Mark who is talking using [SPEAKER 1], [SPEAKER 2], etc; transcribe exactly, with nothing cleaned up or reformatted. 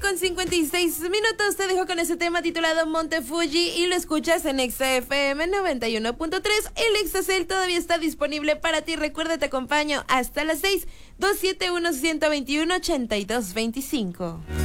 [SPEAKER 1] con cincuenta y seis minutos. Te dejo con ese tema titulado Monte Fuji y lo escuchas en Exa F M noventa y uno punto tres. El Exacel todavía está disponible para ti. Recuerda, te acompaño hasta las seis. dos siete uno, uno dos uno, ocho dos dos cinco.